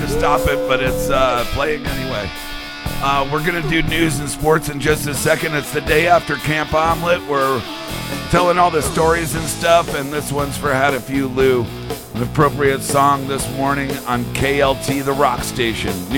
stop it, but it's playing anyway. We're going to do news and sports in just a second. It's the day after Camp Omelet. We're telling all the stories and stuff, and this one's for Had a Few Lou, an appropriate song this morning on KLT, the rock station.